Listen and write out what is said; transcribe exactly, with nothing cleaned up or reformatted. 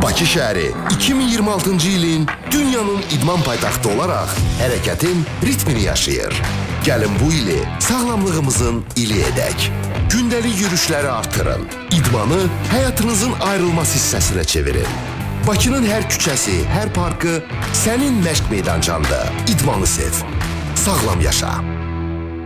Bakı şəhəri iki min iyirmi altıncı ilin dünyanın idman paytaxtı olaraq hərəkətin ritmini yaşayır. Gəlin bu ili sağlamlığımızın ili edək. Gündəlik yürüşləri artırın. İdmanı həyatınızın ayrılmaz hissəsinə çevirin. Bakının hər küçəsi, hər parkı sənin məşq meydançanda. İdmanı sev. Sağlam yaşa.